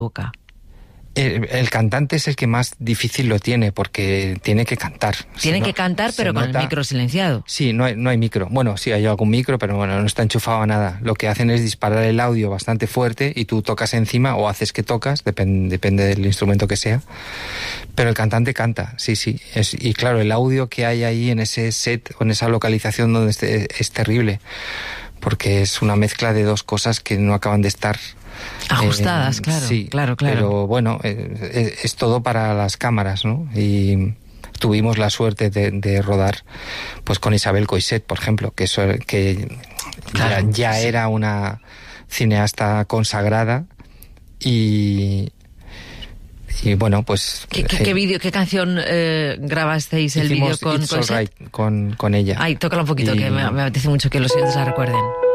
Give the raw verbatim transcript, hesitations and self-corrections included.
boca. El, el cantante es el que más difícil lo tiene, porque tiene que cantar. Tiene Se que no- cantar, pero se con nota- el micro silenciado. Sí, no hay, no hay micro. Bueno, sí hay algún micro, pero bueno, no está enchufado a nada. Lo que hacen es disparar el audio bastante fuerte y tú tocas encima o haces que tocas, depende, depende del instrumento que sea. Pero el cantante canta, sí, sí. Es, y claro, el audio que hay ahí en ese set o en esa localización donde esté, es terrible, porque es una mezcla de dos cosas que no acaban de estar Ajustadas, eh, claro, sí, claro, claro. Pero bueno, eh, es, es todo para las cámaras, ¿no? Y tuvimos la suerte de, de rodar pues con Isabel Coixet, por ejemplo, que eso que Claro, ya, ya sí. era una cineasta consagrada y y bueno, pues ¿Qué, qué, qué eh, vídeo, qué canción eh, grabasteis el vídeo hicimos con It's All Coixet? Right con, con ella. Ay, tócala un poquito, Y- que me, me apetece mucho que los oyentes la recuerden.